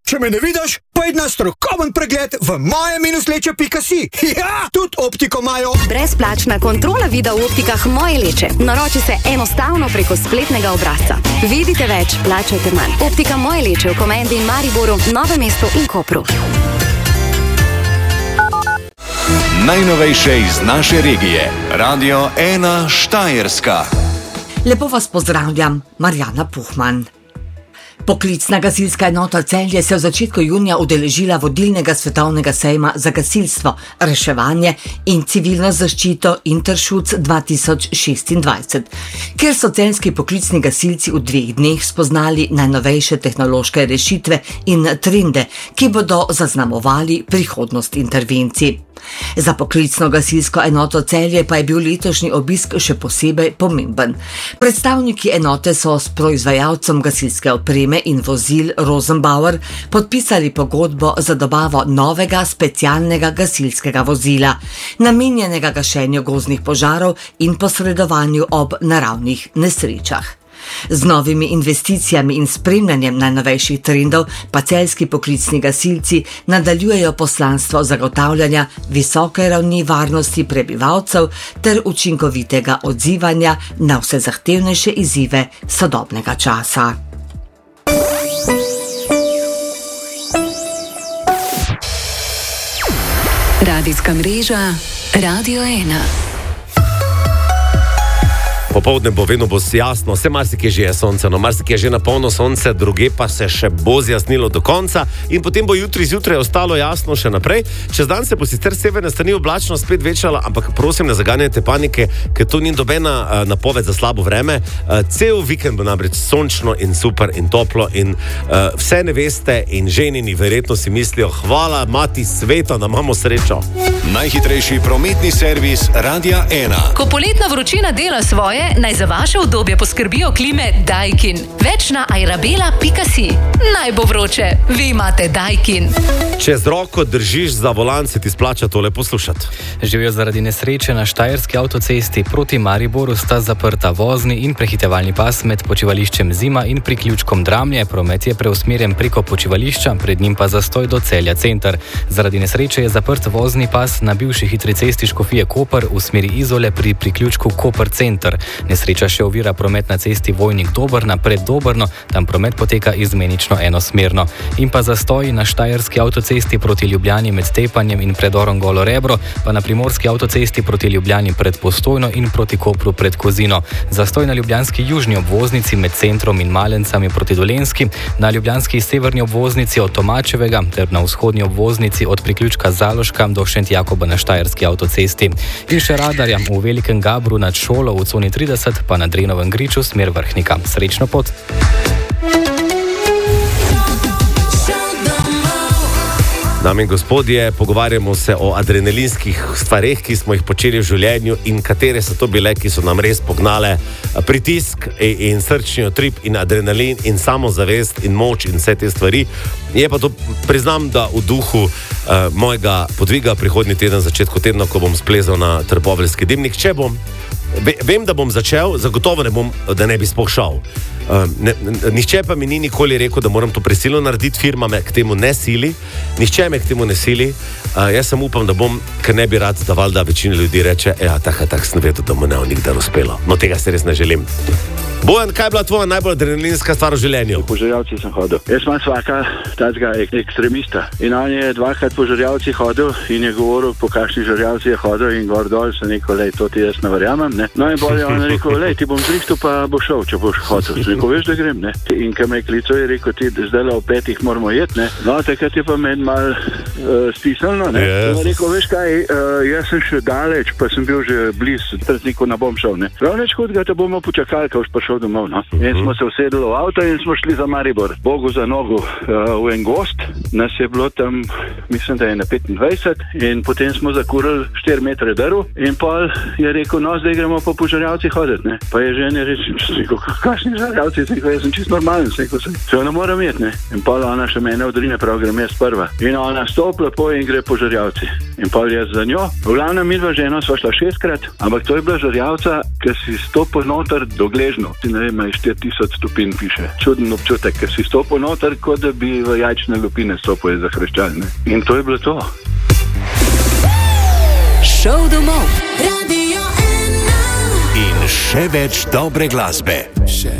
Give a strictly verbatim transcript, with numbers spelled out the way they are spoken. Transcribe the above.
Če me ne vidiš, pojd na strokoven pregled v moje minus leče pika si. Ja, tudi optiko imajo. Brezplačna kontrola vida v optikah Moje Leče. Naroči se enostavno preko spletnega obrazca. Vidite več, plačajte manj. Optika Moje Leče v Komendi in Mariboru, Novem mestu in Kopru. Najnovejše iz naše regije. Radio ena Štajerska. Lepo vas pozdravljam, Marjana Puhman. Poklicna gasilska enota Celje se je v začetku junija udeležila vodilnega svetovnega sejma za gasilstvo, reševanje in civilno zaščito Interschutz dva tisoč šestindvajset, kjer so celjski poklicni gasilci v dveh dneh spoznali najnovejše tehnološke rešitve in trende, ki bodo zaznamovali prihodnost intervencij. Za poklicno gasilsko enoto Celje pa je bil letošnji obisk še posebej pomemben. Predstavniki enote so s proizvajalcem gasilske opreme in vozil Rosenbauer podpisali pogodbo za dobavo novega specialnega gasilskega vozila, namenjenega gašenju gozdnih požarov in posredovanju ob naravnih nesrečah. Z novimi investicijami in spremljanjem najnovejših trendov pa celjski poklicni gasilci nadaljujejo poslanstvo zagotavljanja visoke ravni varnosti prebivalcev ter učinkovitega odzivanja na vse zahtevnejše izzive sodobnega časa. Radijska mreža Radio ena. Popoldne bo vedno bo jasno, vse marsikje že je sonce, no marsikje je že na polno sonce, druge pa se še bo zjasnilo do konca in potem bo jutri zjutraj ostalo jasno še naprej. Čez dan se bo sicer severne strani oblačno spet večala, ampak prosim, ne zaganjajte panike, ker to ni dobena uh, napoved za slabo vreme. Uh, cel vikend bo namreč sončno in super in toplo in uh, vse neveste in ženini verjetno si mislijo, hvala mati sveta, da imamo srečo. Najhitrejši prometni servis Radia ena. Ko poletna vročina dela svoje, naj za vaše udobje poskrbijo klime Daikin. Več na airabela pika si. Naj bo vroče, vi imate Daikin. Če z roko držiš za volan, se ti splača tole poslušati. Živijo zaradi nesreče na štajerski avtocesti proti Mariboru sta zaprta vozni in prehitevalni pas med počivališčem Zima in priključkom Dramlje. Promet je preusmerjen preko počivališča, pred njim pa zastoj do Celja center. Zaradi nesreče je zaprt vozni pas na bivši hitri cesti Škofije Koper v smeri Izole pri priključku Koper center. Nesreča še ovira promet na cesti Vojnik-Dobrna pred Dobrno, tam promet poteka izmenično enosmerno. In pa zastoji na štajerski avtocesti proti Ljubljani med Tepanjem in predorom Golo Rebro, pa na primorski avtocesti proti Ljubljani pred Postojno in proti Kopru pred Kozino. Zastoj na ljubljanski južni obvoznici med centrom in Malencami proti Dolenjski, na ljubljanski severni obvoznici od Tomačevega ter na vzhodni obvoznici od priključka Zaloška do Šentjakoba na štajerski avtocesti. In še radarja v Velikem Gabru nad šolo v coni trideset, pa na Drenovem griču smer Vrhnika. Srečno pot! Dame in gospodje, pogovarjamo se o adrenalinskih stvareh, ki smo jih počeli v življenju in katere so to bile, ki so nam res pognale pritisk in srčni utrip in adrenalin in samozavest in moč in vse te stvari. Je pa to, priznam, da v duhu uh, mojega podviga prihodnji teden, začetku tedna, ko bom splezal na Trboveljski dimnik, če bom, vem, da bom začel, zagotovo ne bom, da ne bi sploh šel. Uh, ne, nihče pa mi ni nikoli rekel, da moram to prisilno narediti, firma me k temu ne sili, nihče me k temu ne sili, uh, jaz sem upam, da bom, ker ne bi rad, da valjda večina ljudi reče, ja, tako, tako sem vedel, da mu ne bo nikdar uspelo. No, tega se res ne želim. Bojan, kaj je bila tvoja najbolj adrenalinska stvar v življenju? Po žrjavci sem hodil. Jaz imam svaka tazga ekstremista. In on je dvakrat po žrjavci hodil in je govoril, po kakšni žrjavci je hodil in gor dol sem rekel, lej, to ti jaz ne verjamem, ne. No in bolj je on rekel, lej, ti bom zrihtel, pa bo šel, če boš hodil. Sem rekel, veš, da grem, ne. In ko me je klical, je rekel, ti zdaj le o petih moramo jeti, ne. No, takrat je pa meni mal uh, stisnilno, ne. Yes. In rekel, veš kaj, uh, jaz sem še daleč, pa sem bil že bliz, trezniku ne bom šel, ne. Prav neč hudega, te bomo počakali, ko boš pa šel domov, no. In smo se usedli v avto in smo šli za Maribor. Bogu za nogu uh, v en gost, nas je bilo tam, mislim, da je na petindvajset in potem smo zakurili štiri metre drv in pol je rekel, no, zdaj gremo pa po žrjavci hoditi, ne. Pa je ženi rekel, kakšni žrjavci, jaz sem čist normalen, rekel sem, se ne moram jeti, ne. In pol ona še mene odrine, prav grem jaz prva. In ona stopla po in gre po žrjavci. In pol jaz za njo. V glavnem midva ženo sva šla šestkrat, ampak to je bila žrjavca, ki si stopil noter do gležnov. si, ne vem, štiri tisoč stopinj piše. Čuden občutek, ker si stopil noter, kot da bi v jajčne lupine stopil za hreščan, ne. In to je bilo to. Šov domov. In še več dobre glasbe.